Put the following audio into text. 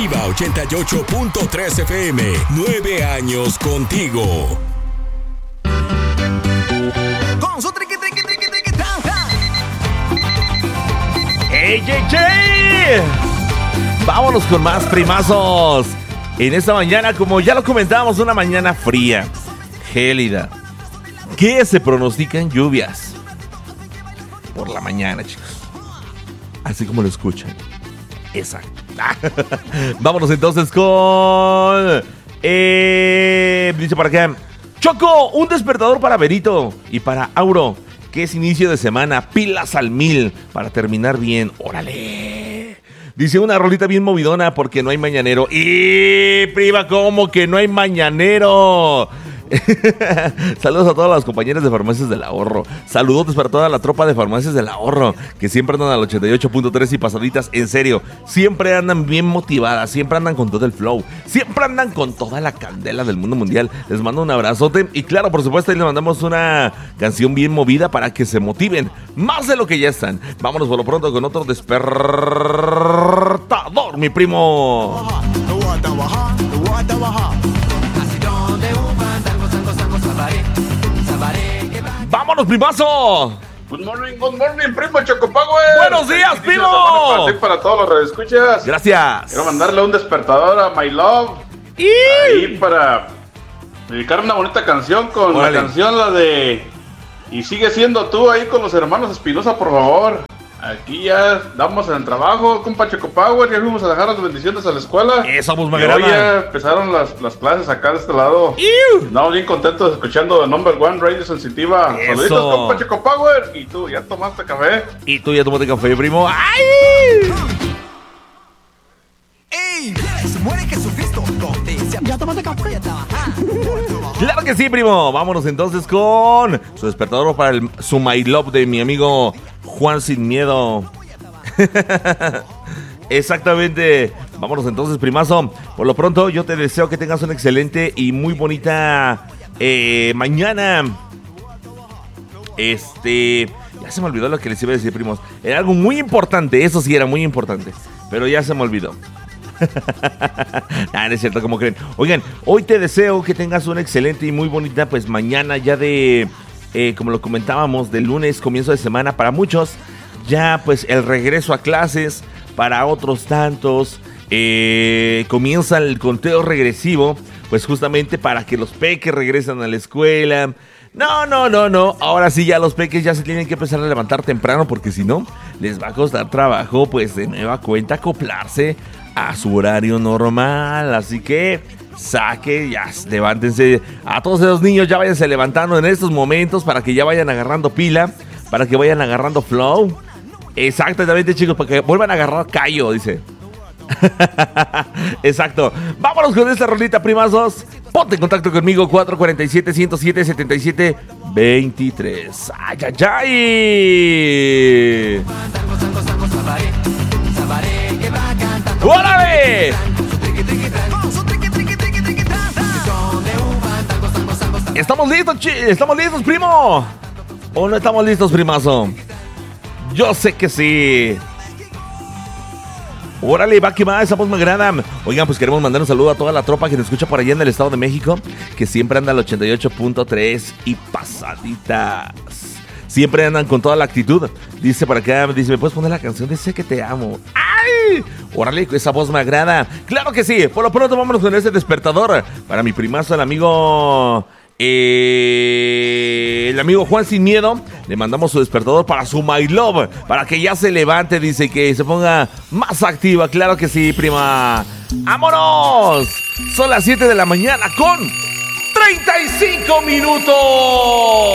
Viva 88.3 FM, 9 años contigo. Con su triqui, triqui, triqui, triqui, tan, tan. ¡Ey, ey, ey! Vámonos con más primazos. En esta mañana, como ya lo comentábamos, una mañana fría, gélida. ¿Qué se pronostican lluvias? Por la mañana, chicos. Así como lo escuchan. Exacto. Vámonos entonces con... dice por acá: Choco, un despertador para Berito y para Auro, que es inicio de semana, pilas al 1000 para terminar bien. ¡Órale! Dice una rolita bien movidona porque no hay mañanero. ¡Y prima, cómo que no hay mañanero! Saludos a todas las compañeras de Farmacias del Ahorro. Saludos para toda la tropa de Farmacias del Ahorro, que siempre andan al 88.3 y pasaditas. En serio, siempre andan bien motivadas, siempre andan con todo el flow, siempre andan con toda la candela del mundo mundial. Les mando un abrazote y claro, por supuesto, ahí les mandamos una canción bien movida para que se motiven más de lo que ya están. Vámonos por lo pronto con otro despertador, mi primo. ¡Vámonos, primazo! Good morning, primo Choco Power. ¡Buenos días, primo! Para todos los radioescuchas. Gracias. Quiero mandarle un despertador a My Love. Ahí para dedicar una bonita canción con la canción, la de Y sigue siendo tú, ahí con los hermanos Espinosa, por favor. Aquí ya damos en el trabajo, compa Choco Power. Ya fuimos a dejar las bendiciones a la escuela. Eso, pues, me agrada. Hoy ya empezaron las clases acá de este lado. Estamos bien contentos escuchando The Number One Radio Sensitiva. Eso. Saluditos, compa Choco Power. ¿Y tú ya tomaste café? ¿Y tú ya tomaste café, primo? ¡Ay! ¡Ey! Se muere Jesucristo. ¿Ya tomaste café? ¡Claro que sí, primo! Vámonos entonces con su despertador para su My Love de mi amigo Juan Sin Miedo. Exactamente. Vámonos entonces, primazo. Por lo pronto, yo te deseo que tengas una excelente y muy bonita mañana. Ya se me olvidó lo que les iba a decir, primos. Era algo muy importante, eso sí era muy importante, pero ya se me olvidó. No es cierto, como creen. Oigan, hoy te deseo que tengas una excelente y muy bonita, pues mañana ya de, como lo comentábamos, de lunes, comienzo de semana. Para muchos, ya pues el regreso a clases. Para otros tantos, comienza el conteo regresivo, pues justamente para que los peques regresen a la escuela. No. Ahora sí, ya los peques ya se tienen que empezar a levantar temprano, porque si no, les va a costar trabajo, pues de nueva cuenta, acoplarse a su horario normal. Así que levántense. A todos esos niños ya váyanse levantando en estos momentos para que ya vayan agarrando pila, para que vayan agarrando flow. Exactamente, chicos, para que vuelvan a agarrar callo, dice. Exacto. Vámonos con esta rolita, primazos. Ponte en contacto conmigo, 447-107-77-23. ¡Ay, ay, ay! ¡Órale! ¿Estamos listos, primo? ¿O no estamos listos, primazo? Yo sé que sí. Órale, va que va, esa voz me agrada. Oigan, pues queremos mandar un saludo a toda la tropa que nos escucha por allá en el Estado de México, que siempre anda al 88.3 y pasaditas. Siempre andan con toda la actitud. Dice por acá, ¿me puedes poner la canción de Sé que te amo? ¡Ay! Órale, esa voz me agrada. ¡Claro que sí! Por lo pronto vámonos con ese despertador para mi primazo, el amigo Juan Sin Miedo. Le mandamos su despertador para su My Love, para que ya se levante, dice, que se ponga más activa. Claro que sí, prima. ¡Vámonos! Son las 7 de la mañana con 35 minutos.